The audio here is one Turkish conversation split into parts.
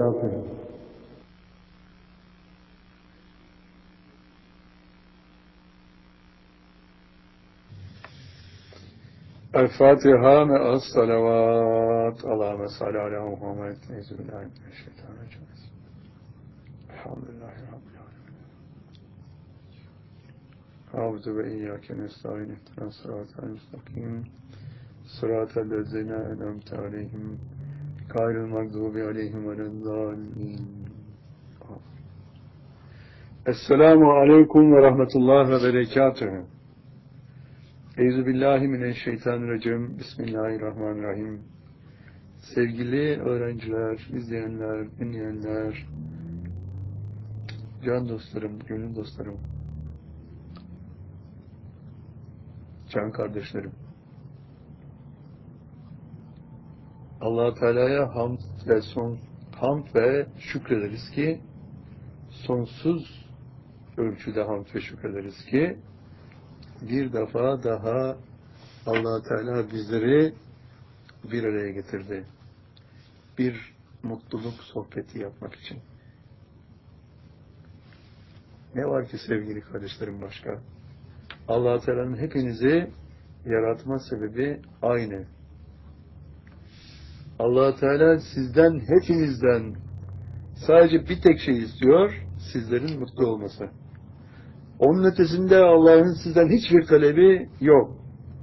وبركاته. الفاتحة مع الصلوات. اللهم صل على محمد. أعوذ بالله من الشيطان الرجيم. الحمد لله رب العالمين. أعوذ بإياك نستعين اهدنا الصراط المستقيم صراط الذين أنعمت عليهم غير المغضوب عليهم ولا الضالين. Esselamu aleyküm ve rahmetullah ve berekatühü. Euzubillahimineşşeytanirracim. Bismillahirrahmanirrahim. Sevgili öğrenciler, izleyenler, dinleyenler, can dostlarım, gönül dostlarım, can kardeşlerim. Allah-u Teala'ya hamd ve şükrederiz ki, sonsuz ölçüde hamd ve şükrederiz ki, bir defa daha Allah-u Teala bizleri bir araya getirdi. Bir mutluluk sohbeti yapmak için. Ne var ki sevgili kardeşlerim başka? Allah-u Teala'nın hepinizi yaratma sebebi aynı. Allah-u Teala sizden, hepinizden sadece bir tek şey istiyor, sizlerin mutlu olması. Onun ötesinde Allah'ın sizden hiçbir talebi yok.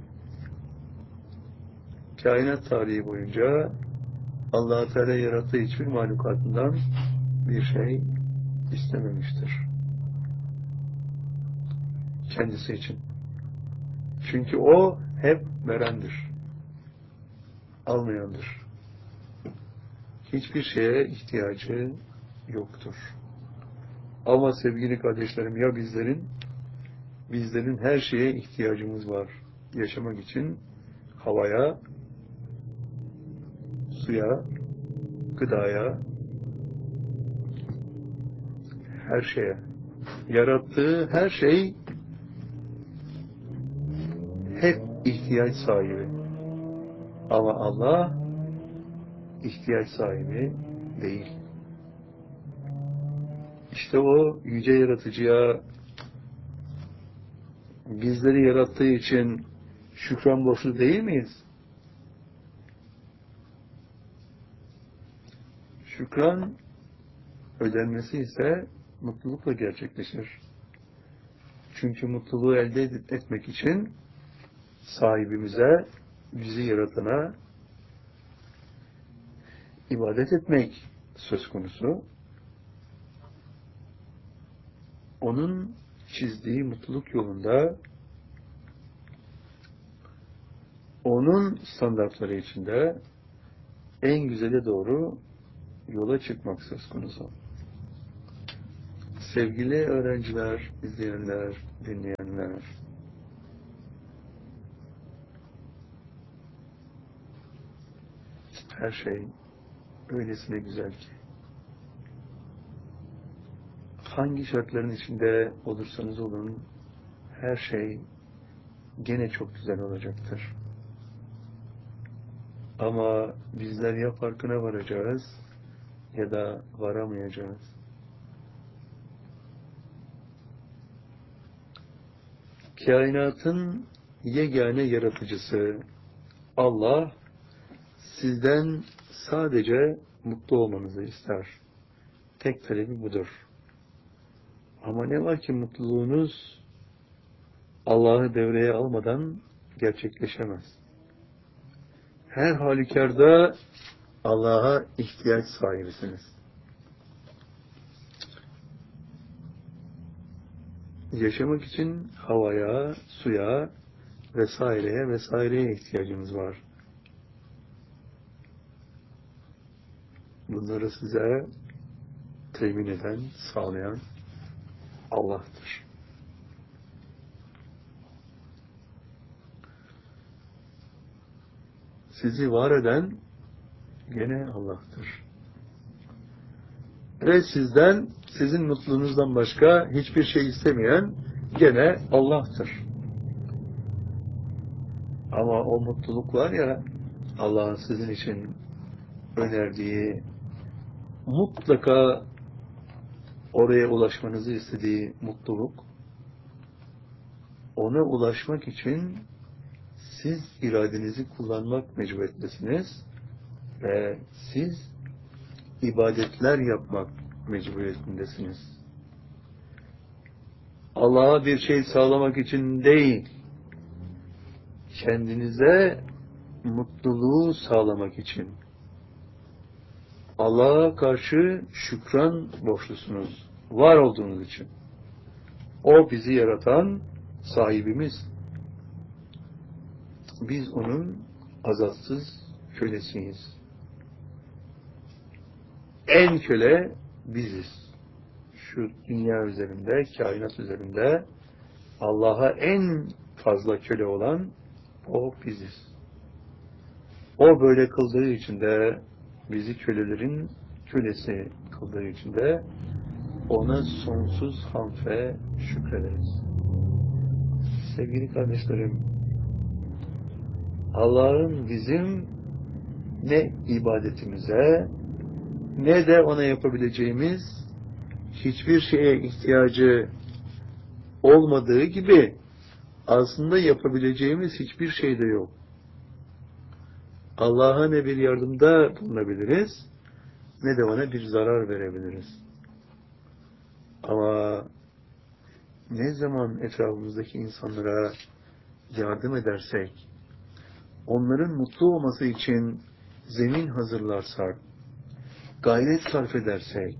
Kainat tarihi boyunca Allah-u Teala yarattığı hiçbir mahlukatından bir şey istememiştir. Kendisi için. Çünkü o hep verendir. Almayandır. Hiçbir şeye ihtiyacı yoktur. Ama sevgili kardeşlerim, ya bizlerin her şeye ihtiyacımız var. Yaşamak için havaya, suya, gıdaya, her şeye. Yarattığı her şey hep ihtiyaç sahibi. Ama Allah ihtiyaç sahibi değil. İşte o yüce yaratıcıya bizleri yarattığı için şükran borçlu değil miyiz? Şükran ödenmesi ise mutlulukla gerçekleşir. Çünkü mutluluğu elde etmek için sahibimize, bizi yaratana ibadet etmek söz konusu. Onun çizdiği mutluluk yolunda, onun standartları içinde en güzele doğru yola çıkmak söz konusu. Sevgili öğrenciler, izleyenler, dinleyenler, her şey öylesine güzel ki, hangi şartların içinde olursanız olun, her şey gene çok güzel olacaktır. Ama bizler ya farkına varacağız ya da varamayacağız. Kainatın yegane yaratıcısı Allah sizden sadece mutlu olmanızı ister. Tek talebi budur. Ama ne var ki mutluluğunuz Allah'ı devreye almadan gerçekleşemez. Her halükarda Allah'a ihtiyaç sahibisiniz. Yaşamak için havaya, suya vesaireye ihtiyacımız var. Bunları size temin eden, sağlayan Allah'tır. Sizi var eden gene Allah'tır. Ve sizin mutluluğunuzdan başka hiçbir şey istemeyen gene Allah'tır. Ama o mutluluk var ya, Allah'ın sizin için önerdiği mutlaka oraya ulaşmanızı istediği mutluluk, ona ulaşmak için siz iradenizi kullanmak mecburiyetindesiniz ve siz ibadetler yapmak mecburiyetindesiniz. Allah'a bir şey sağlamak için değil, kendinize mutluluğu sağlamak için. Allah'a karşı şükran borçlusunuz, var olduğunuz için. O bizi yaratan sahibimiz. Biz onun azatsız kölesiyiz. En köle biziz. Şu dünya üzerinde, kainat üzerinde Allah'a en fazla köle olan o biziz. O böyle kıldığı için de bizi kölelerin kölesi kıldığı için de ona sonsuz hamd ve şükrederiz. Sevgili kardeşlerim, Allah'ın bizim ne ibadetimize ne de ona yapabileceğimiz hiçbir şeye ihtiyacı olmadığı gibi aslında yapabileceğimiz hiçbir şey de yok. Allah'a ne bir yardımda bulunabiliriz ne de ona bir zarar verebiliriz. Ama ne zaman etrafımızdaki insanlara yardım edersek, onların mutlu olması için zemin hazırlarsak, gayret sarf edersek,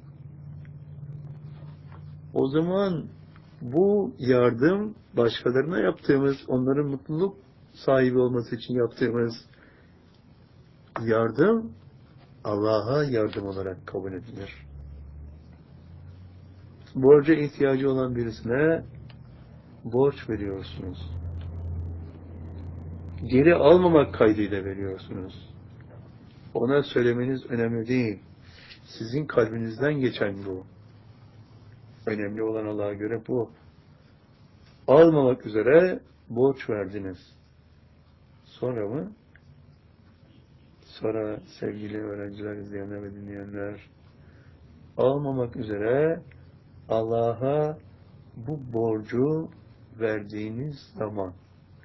o zaman bu yardım başkalarına yaptığımız, onların mutluluk sahibi olması için yaptığımız yardım Allah'a yardım olarak kabul edilir. Borca ihtiyacı olan birisine borç veriyorsunuz. Geri almamak kaydıyla veriyorsunuz. Ona söylemeniz önemli değil. Sizin kalbinizden geçen bu. Önemli olan Allah'a göre bu. Almamak üzere borç verdiniz. Sonra mı? Sonra sevgili öğrenciler, izleyenler ve dinleyenler, almamak üzere Allah'a bu borcu verdiğiniz zaman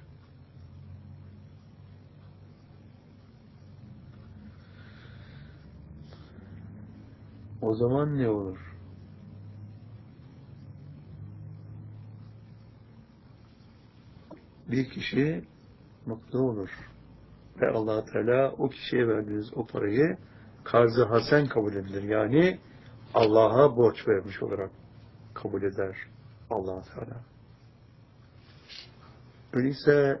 o zaman ne olur? Bir kişi mutlu olur. Ve Allah Teala o kişiye verdiğiniz o parayı karz-ı hasen kabul edilir. Yani Allah'a borç vermiş olarak kabul eder Allah Teala. Öyleyse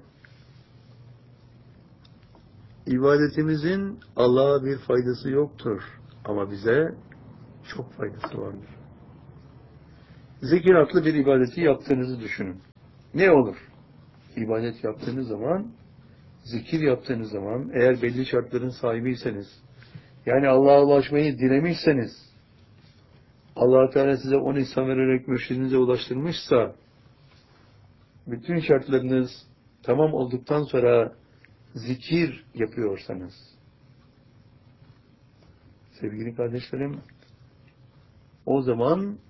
ibadetimizin Allah'a bir faydası yoktur. Ama bize çok faydası vardır. Zikir adlı bir ibadeti yaptığınızı düşünün. Ne olur? İbadet yaptığınız zaman, zikir yaptığınız zaman, eğer belli şartların sahibiyseniz, yani Allah'a ulaşmayı dilemişseniz, Allah Teala size 10 ihsan vererek mürşidinize ulaştırmışsa, bütün şartlarınız tamam olduktan sonra zikir yapıyorsanız, sevgili kardeşlerim, o zaman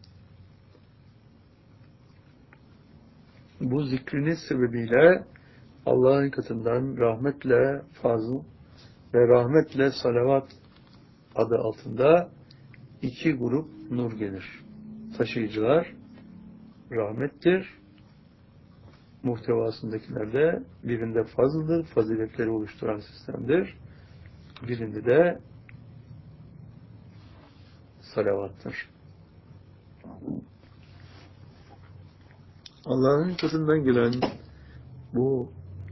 bu zikriniz sebebiyle Allah'ın katından rahmetle fazıl ve rahmetle salavat adı altında 2 grup nur gelir. Taşıyıcılar rahmettir. Muhtevasındakiler de birinde fazıldır, faziletleri oluşturan sistemdir. Birinde de salavattır. Allah'ın katından gelen bu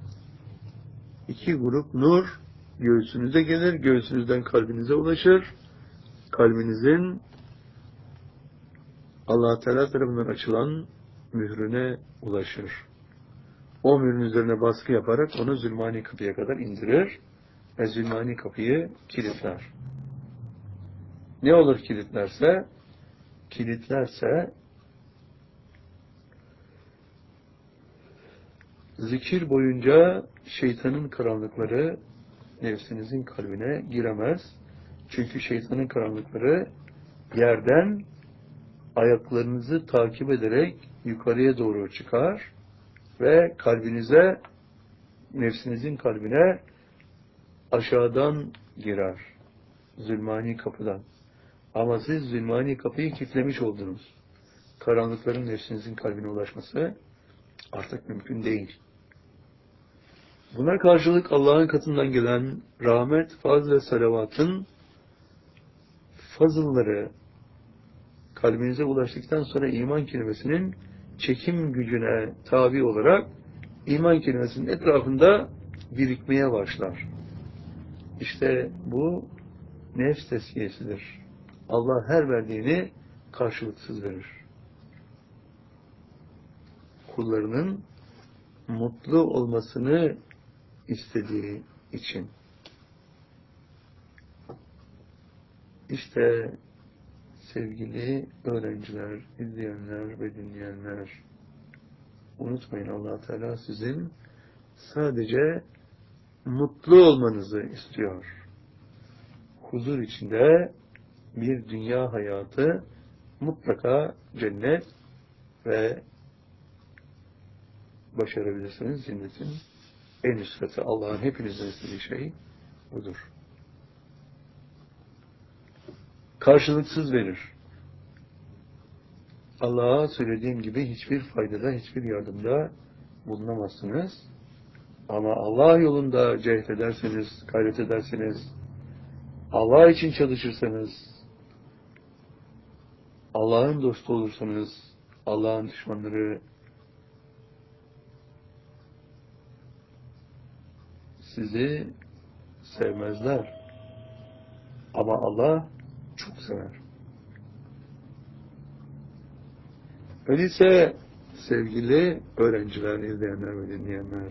2 grup nur göğsünüze gelir, göğsünüzden kalbinize ulaşır. Kalbinizin Allah Teala tarafından açılan mührüne ulaşır. O mührün üzerine baskı yaparak onu zulmani kapıya kadar indirir ve zulmani kapıyı kilitler. Ne olur kilitlerse? Kilitlerse zikir boyunca şeytanın karanlıkları nefsinizin kalbine giremez Çünkü şeytanın karanlıkları yerden ayaklarınızı takip ederek yukarıya doğru çıkar ve kalbinize, nefsinizin kalbine aşağıdan girer. Zulmani kapıdan. Ama siz zulmani kapıyı kilitlemiş oldunuz. Karanlıkların nefsinizin kalbine ulaşması artık mümkün değil. Buna karşılık Allah'ın katından gelen rahmet, fazl ve salavatın fazılları kalbinize ulaştıktan sonra iman kelimesinin çekim gücüne tabi olarak iman kelimesinin etrafında birikmeye başlar. İşte bu nefs tezkiyesidir. Allah her verdiğini karşılıksız verir. Kullarının mutlu olmasını istediği için. İşte sevgili öğrenciler, izleyenler ve dinleyenler, unutmayın, Allah Teala sizin sadece mutlu olmanızı istiyor. Huzur içinde bir dünya hayatı, mutlaka cennet ve başarabilirsiniz cennetin en üst katı. Allah'ın hepinizden istediği şey budur. Karşılıksız verir. Allah'a söylediğim gibi hiçbir faydada, hiçbir yardımda bulunamazsınız. Ama Allah yolunda cehd ederseniz, gayret ederseniz, Allah için çalışırsanız, Allah'ın dostu olursanız, Allah'ın düşmanları sizi sevmezler. Ama Allah çok sever. Öyleyse sevgili öğrenciler, izleyenler ve dinleyenler,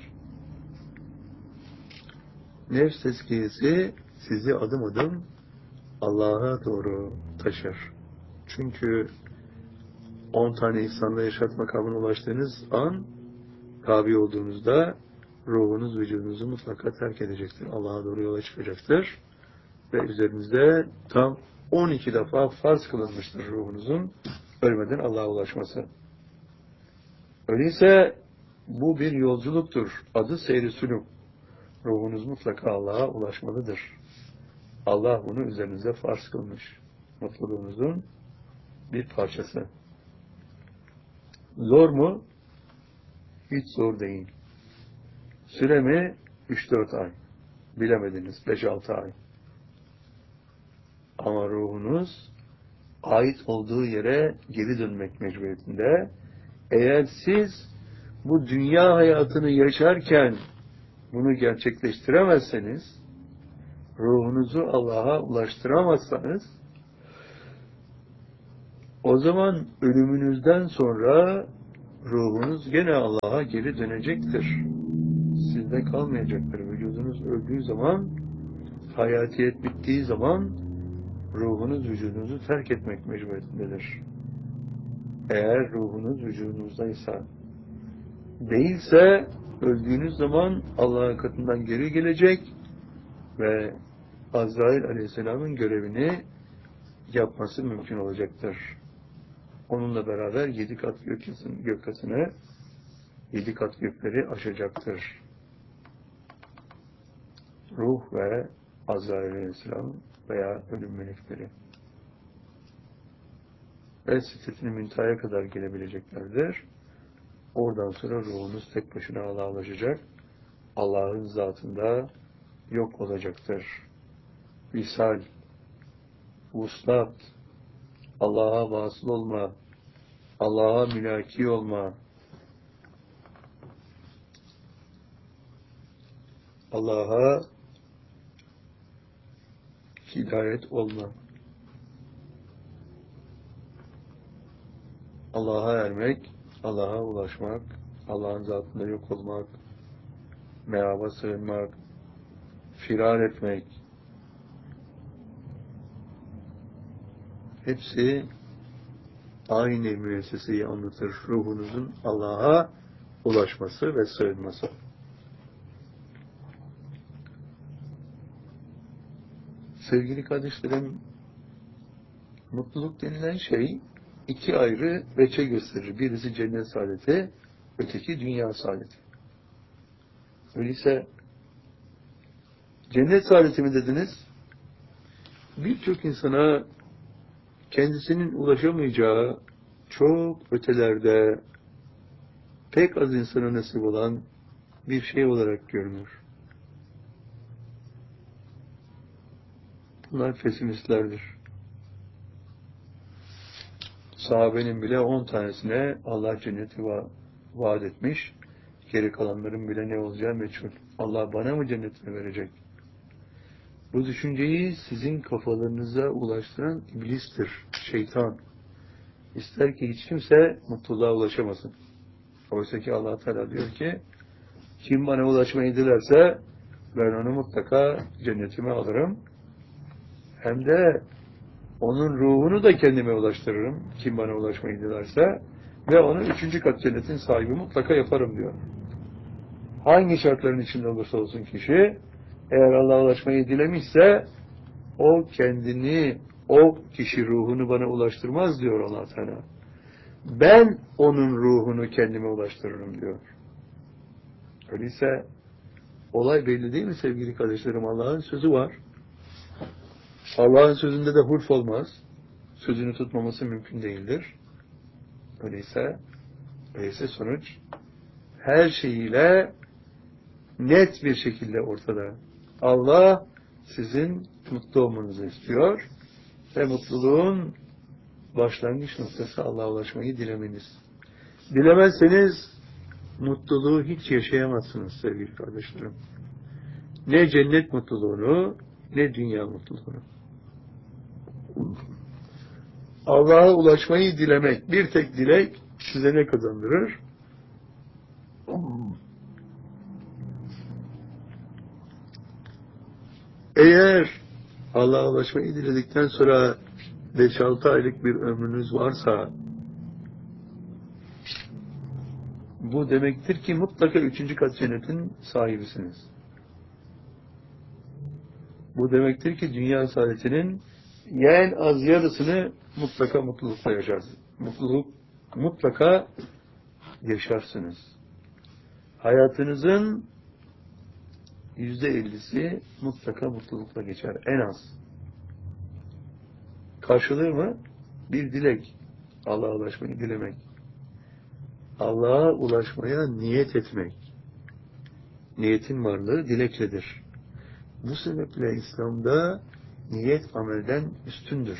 nefs tezkiyesi sizi adım adım Allah'a doğru taşır. Çünkü 10 tane ihsanla yaşat makamına ulaştığınız an, tabi olduğunuzda ruhunuz vücudunuzu mutlaka terk edecektir. Allah'a doğru yola çıkacaktır. Ve üzerinizde tam 12 defa farz kılınmıştır ruhunuzun ölmeden Allah'a ulaşması. Öyleyse bu bir yolculuktur. Adı seyri sülûk. Ruhunuz mutlaka Allah'a ulaşmalıdır. Allah bunu üzerinize farz kılmış. Mutluluğunuzun bir parçası. Zor mu? Hiç zor değil. Süre mi? 3-4 ay. Bilemediniz. 5-6 ay. Ama ruhunuz ait olduğu yere geri dönmek mecburiyetinde. Eğer siz bu dünya hayatını yaşarken bunu gerçekleştiremezseniz, ruhunuzu Allah'a ulaştıramazsanız, o zaman ölümünüzden sonra ruhunuz gene Allah'a geri dönecektir. Sizde kalmayacaktır. Vücudunuz öldüğü zaman, hayatiyet bittiği zaman ruhunuz vücudunuzu terk etmek mecburiyetindedir. Eğer ruhunuz vücudunuzdaysa, değilse öldüğünüz zaman Allah'ın katından geri gelecek ve Azrail Aleyhisselam'ın görevini yapması mümkün olacaktır. Onunla beraber 7 kat gökyüzünü 7 kat gökleri aşacaktır. Ruh ve Azrail Aleyhisselam veya ölüm melekleri. Ve Sidret-i Münteha'ya kadar gelebileceklerdir. Oradan sonra ruhunuz tek başına Allah'a ulaşacak. Allah'ın zatında yok olacaktır. Visal, vuslat, Allah'a vasıl olma, Allah'a mülaki olma, Allah'a hidayet olma, Allah'a ermek, Allah'a ulaşmak, Allah'ın zatında yok olmak, merhaba sığınmak, firar etmek, hepsi aynı müesseseyi anlatır. Ruhunuzun Allah'a ulaşması ve sığınması. Sevgili kardeşlerim, mutluluk denilen şey iki ayrı veçe gösterir. Birisi cennet saadeti, öteki dünya saadeti. Öyleyse cennet saadeti mi dediniz? Birçok insana kendisinin ulaşamayacağı çok ötelerde pek az insana nasip olan bir şey olarak görünür. Bunlar pesimistlerdir. Sahabenin bile 10 tanesine Allah cenneti vaat etmiş. Geri kalanların bile ne olacağı meçhul. Allah bana mı cennetini verecek? Bu düşünceyi sizin kafalarınıza ulaştıran iblistir, şeytan. İster ki hiç kimse mutluluğa ulaşamasın. Oysa ki Allah Teala diyor ki, kim bana ulaşmayı dilerse ben onu mutlaka cennetime alırım. Hem de onun ruhunu da kendime ulaştırırım. Kim bana ulaşmayı dilerse ve onu 3. kat cennetin sahibi mutlaka yaparım diyor. Hangi şartların içinde olursa olsun kişi, eğer Allah'a ulaşmayı dilemişse o kendini, o kişi ruhunu bana ulaştırmaz diyor Allah Teala. Ben onun ruhunu kendime ulaştırırım diyor. Öyleyse olay belli değil mi sevgili kardeşlerim? Allah'ın sözü var. Allah'ın sözünde de hulf olmaz. Sözünü tutmaması mümkün değildir. Öyleyse sonuç her şeyiyle net bir şekilde ortada. Allah sizin mutlu olmanızı istiyor ve mutluluğun başlangıç noktası Allah'a ulaşmayı dilemeniz. Dilemezseniz mutluluğu hiç yaşayamazsınız sevgili kardeşlerim. Ne cennet mutluluğunu, ne dünya mutluluğunu. Allah'a ulaşmayı dilemek, bir tek dilek size ne kazandırır? Eğer Allah'a ulaşmayı diledikten sonra 5-6 aylık bir ömrünüz varsa, bu demektir ki mutlaka 3. kat cennetin sahibisiniz. Bu demektir ki dünya saadetinin en az yarısını mutlaka mutlulukla yaşarsınız. Mutlaka yaşarsınız. Hayatınızın %50'si mutlaka mutlulukla geçer. En az. Karşılığı mı? Bir dilek. Allah'a ulaşmayı dilemek. Allah'a ulaşmaya niyet etmek. Niyetin varlığı dilekledir. Bu sebeple İslam'da niyet amelden üstündür.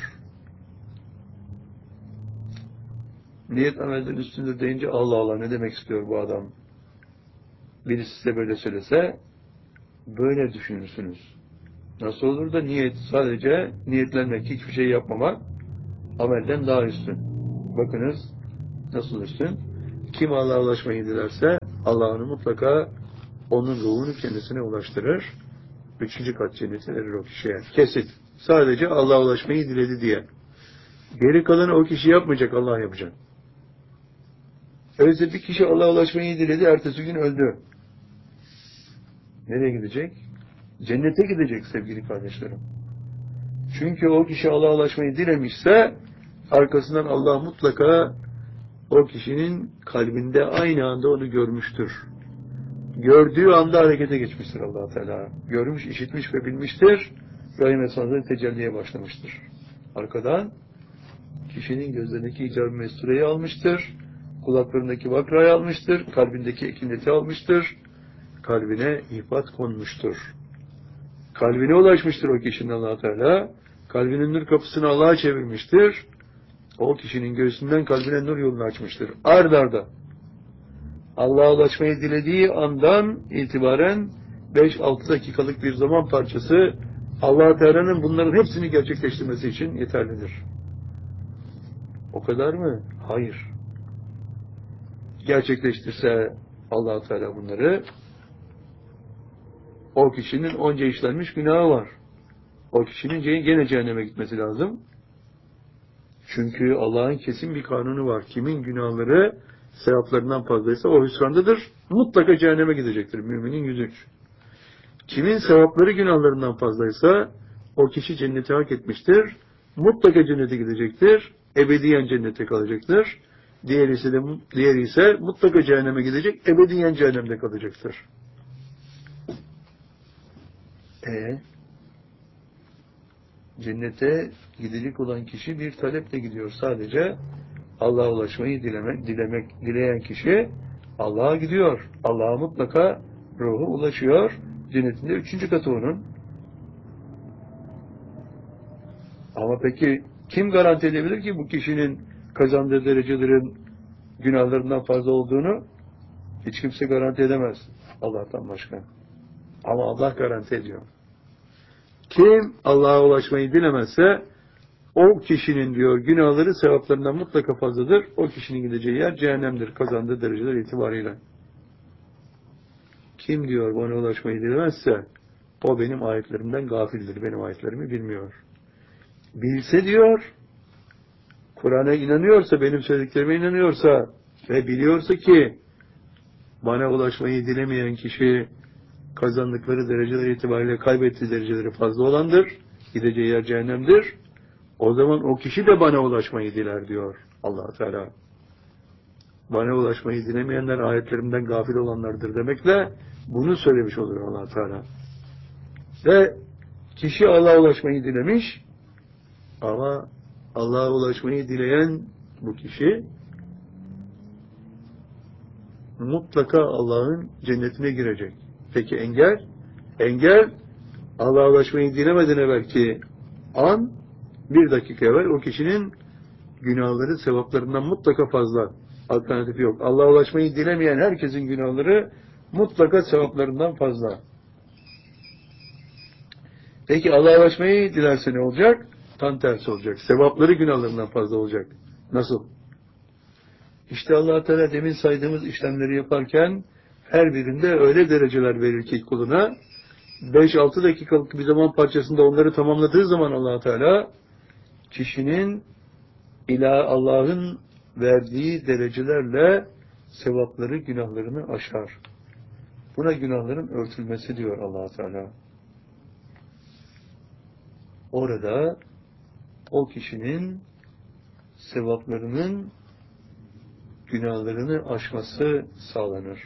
Niyet amelden üstündür deyince Allah Allah ne demek istiyor bu adam? Birisi size böyle söylese böyle düşünürsünüz. Nasıl olur da niyet sadece niyetlenmek, hiçbir şey yapmamak amelden daha üstün. Bakınız nasıl üstün? Kim Allah'a ulaşmayı dilerse Allah onu mutlaka onun ruhunu kendisine ulaştırır. 3. kat cennetine erir o kişiye. Kesin. Sadece Allah'a ulaşmayı diledi diye. Geri kalanı o kişi yapmayacak, Allah yapacak. Öyleyse bir kişi Allah'a ulaşmayı diledi, ertesi gün öldü. Nereye gidecek? Cennete gidecek sevgili kardeşlerim. Çünkü o kişi Allah'a ulaşmayı dilemişse arkasından Allah mutlaka o kişinin kalbinde aynı anda onu görmüştür. Gördüğü anda harekete geçmiştir Allah Teala. Görmüş, işitmiş ve bilmiştir. Rahim esnasında tecelliye başlamıştır. Arkadan kişinin gözlerindeki icab-ı mestureyi almıştır. Kulaklarındaki vakrayı almıştır. Kalbindeki ekineti almıştır. Kalbine ihbat konmuştur. Kalbine ulaşmıştır o kişinin Allah Teala. Kalbinin nur kapısını Allah'a çevirmiştir. O kişinin göğsünden kalbine nur yolunu açmıştır. Ard arda. Allah'a ulaşmayı dilediği andan itibaren 5-6 dakikalık bir zaman parçası Allah Teala'nın bunların hepsini gerçekleştirmesi için yeterlidir. O kadar mı? Hayır. Gerçekleştirse Allah Teala bunları, o kişinin onca işlenmiş günahı var. O kişinin gene cehenneme gitmesi lazım. Çünkü Allah'ın kesin bir kanunu var. Kimin günahları sevaplarından fazlaysa o hüsrandadır. Mutlaka cehenneme gidecektir. Müminin 103. Kimin sevapları günahlarından fazlaysa o kişi cenneti hak etmiştir. Mutlaka cennete gidecektir. Ebediyen cennete kalacaktır. Diğeri ise mutlaka cehenneme gidecek. Ebediyen cehennemde kalacaktır. Cennete gidecek olan kişi bir taleple gidiyor. Sadece Allah'a ulaşmayı dileyen kişi Allah'a gidiyor. Allah'a mutlaka ruhu ulaşıyor. Cennetinde 3. katı onun. Ama peki kim garanti edebilir ki bu kişinin kazandığı derecelerin günahlarından fazla olduğunu? Hiç kimse garanti edemez Allah'tan başka. Ama Allah garanti ediyor. Kim Allah'a ulaşmayı dilemezse o kişinin diyor günahları sevaplarından mutlaka fazladır. O kişinin gideceği yer cehennemdir kazandığı dereceler itibariyle. Kim diyor bana ulaşmayı dilemezse o benim ayetlerimden gafildir. Benim ayetlerimi bilmiyor. Bilse diyor Kur'an'a inanıyorsa, benim söylediklerime inanıyorsa ve biliyorsa ki bana ulaşmayı dilemeyen kişi kazandıkları dereceler itibariyle kaybettiği dereceleri fazla olandır. Gideceği yer cehennemdir. O zaman o kişi de bana ulaşmayı diler diyor Allah Teala. Bana ulaşmayı dilemeyenler ayetlerimden gafil olanlardır demekle bunu söylemiş oluyor Allah Teala. Ve kişi Allah'a ulaşmayı dilemiş ama Allah'a ulaşmayı dileyen bu kişi mutlaka Allah'ın cennetine girecek. Peki engel? Engel Allah'a ulaşmayı dilemeden evvelki an, bir dakika evvel o kişinin günahları sevaplarından mutlaka fazla. Alternatifi yok. Allah'a ulaşmayı dilemeyen herkesin günahları mutlaka sevaplarından fazla. Peki Allah'a ulaşmayı dilerse ne olacak? Tam tersi olacak. Sevapları günahlarından fazla olacak. Nasıl? İşte Allah Teala demin saydığımız işlemleri yaparken her birinde öyle dereceler verir ki kuluna 5-6 dakikalık bir zaman parçasında onları tamamladığı zaman Allah Teala kişinin Allah'ın verdiği derecelerle sevapları, günahlarını aşar. Buna günahların örtülmesi diyor Allah Teala. Orada o kişinin sevaplarının günahlarını aşması sağlanır.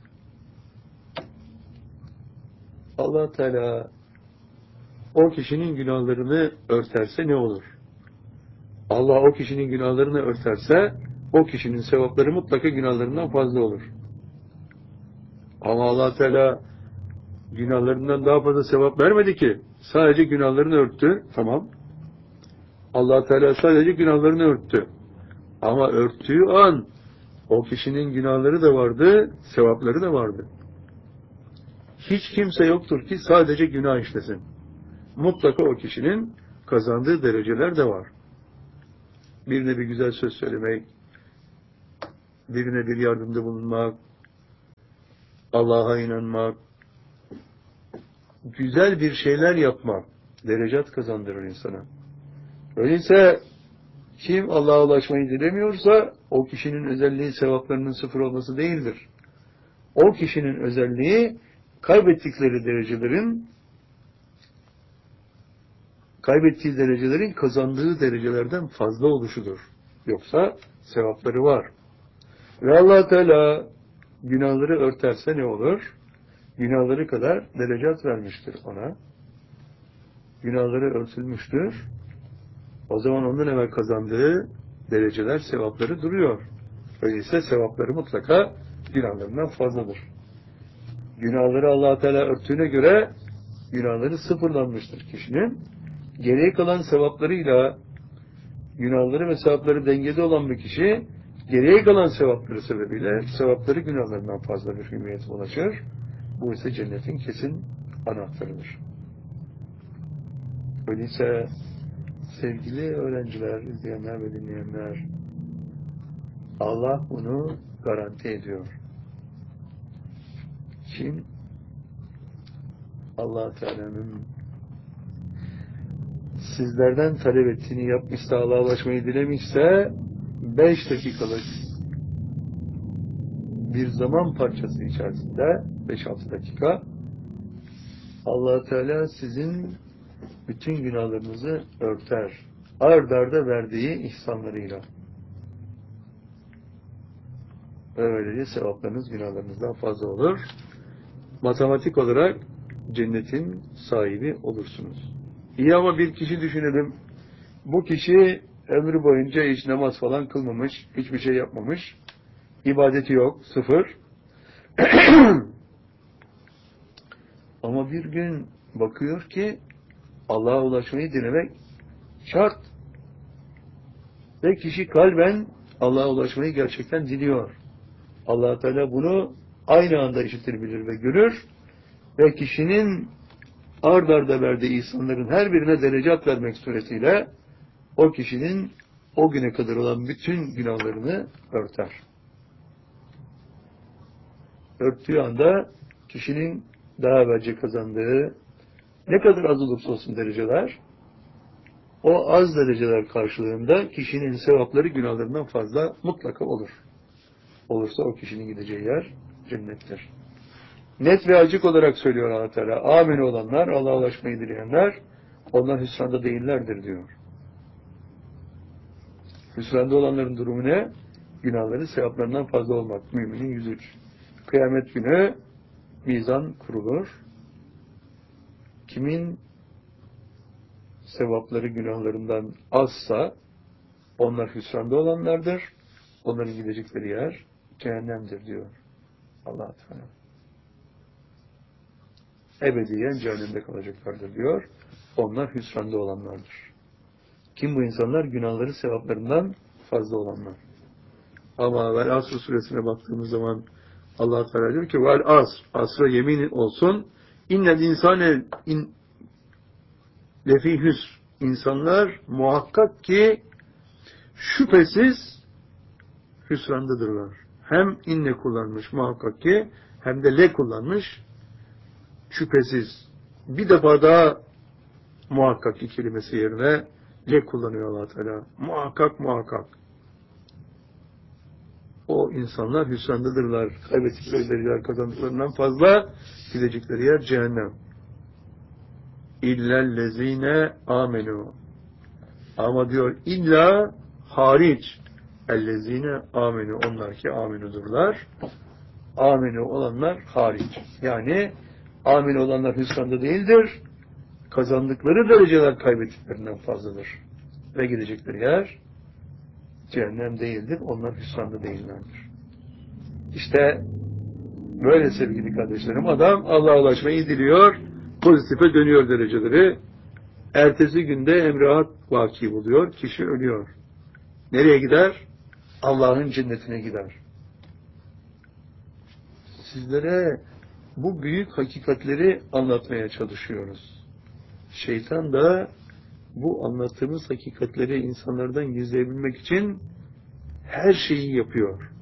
Allah Teala o kişinin günahlarını örterse ne olur? Allah o kişinin günahlarını örterse o kişinin sevapları mutlaka günahlarından fazla olur. Ama Allah Teala günahlarından daha fazla sevap vermedi ki. Sadece günahlarını örttü. Tamam. Allah Teala sadece günahlarını örttü. Ama örttüğü an o kişinin günahları da vardı, sevapları da vardı. Hiç kimse yoktur ki sadece günah işlesin. Mutlaka o kişinin kazandığı dereceler de var. Birine bir güzel söz söylemek, birine bir yardımda bulunmak, Allah'a inanmak, güzel bir şeyler yapmak derecat kazandırır insana. Öyleyse kim Allah'a ulaşmayı dilemiyorsa o kişinin özelliği sevaplarının sıfır olması değildir. O kişinin özelliği kaybettiği derecelerin kazandığı derecelerden fazla oluşudur. Yoksa sevapları var. Ve Allah Teala günahları örterse ne olur? Günahları kadar derecat vermiştir ona. Günahları örtülmüştür. O zaman ondan evvel kazandığı dereceler, sevapları duruyor. Öyleyse sevapları mutlaka günahlarından fazladır. Günahları Allah Teala örttüğüne göre günahları sıfırlanmıştır kişinin. Geriye kalan sevaplarıyla günahları ve sevapları dengede olan bir kişi geriye kalan sevapları sebebiyle sevapları günahlarından fazla bir hürmiyete ulaşır. Bu ise cennetin kesin anahtarıdır. Öyleyse sevgili öğrenciler, izleyenler ve dinleyenler, Allah bunu garanti ediyor. Kim Allah Teala'nın sizlerden talep ettiğini yapmışsa, Allah'a ulaşmayı dilemişse 5 dakikalık bir zaman parçası içerisinde 5-6 dakika Allah Teala sizin bütün günahlarınızı örter. Ard arda verdiği ihsanlarıyla. Böylece sevaplarınız günahlarınızdan fazla olur. Matematik olarak cennetin sahibi olursunuz. İyi ama bir kişi düşünelim. Bu kişi ömrü boyunca hiç namaz falan kılmamış, hiçbir şey yapmamış. İbadeti yok, sıfır. Ama bir gün bakıyor ki Allah'a ulaşmayı dilemek şart. Ve kişi kalben Allah'a ulaşmayı gerçekten diliyor. Allah Teala bunu aynı anda işitir, bilir ve görür. Ve kişinin ard arda verdiği ihsanların her birine derecat vermek suretiyle o kişinin o güne kadar olan bütün günahlarını örter. Örttüğü anda kişinin daha evvelce kazandığı ne kadar az olursa olsun dereceler, o az dereceler karşılığında kişinin sevapları günahlarından fazla mutlaka olur. Olursa o kişinin gideceği yer cennettir. Net ve açık olarak söylüyor Allah Teala. Amin olanlar, Allah'a ulaşmayı dileyenler, onlar hüsranda değillerdir diyor. Hüsranda olanların durumu ne? Günahları sevaplarından fazla olmak. Müminin 103. Kıyamet günü mizan kurulur. Kimin sevapları günahlarından azsa onlar hüsranda olanlardır. Onların gidecekleri yer cehennemdir diyor Allah Teala. Ebediyen cehennemde kalacaklardır diyor. Onlar hüsranda olanlardır. Kim bu insanlar? Günahları sevaplarından fazla olanlar. Ama Vel Asr suresine baktığımız zaman Allah Teala diyor ki Vel Asr, asra yemin olsun, innel insane lefî hüsr. İnsanlar muhakkak ki şüphesiz hüsrandadırlar. Hem inne kullanmış muhakkak ki, hem de le kullanmış şüphesiz. Bir defa daha muhakkak ki kelimesi yerine le kullanıyor Allah Teala. Muhakkak muhakkak. O insanlar hüsrandadırlar. Kaybettikleri yer kazandıklarından fazla gidecekleri yer cehennem. İllellezine amenu. Ama diyor illa hariç. Ellezine amenu. Onlar ki aminudurlar. Aminu olanlar hariç. Yani amin olanlar hüsranda değildir. Kazandıkları dereceler kaybettiklerinden fazladır. Ve gidecekleri yer cehennem değildir. Onlar hüsranda değillerdir. İşte böyle sevgili kardeşlerim, adam Allah'a ulaşmayı diliyor, pozitife dönüyor dereceleri. Ertesi günde emrahat vaki buluyor, kişi ölüyor. Nereye gider? Allah'ın cennetine gider. Sizlere bu büyük hakikatleri anlatmaya çalışıyoruz. Şeytan da bu anlattığımız hakikatleri insanlardan gizleyebilmek için her şeyi yapıyor.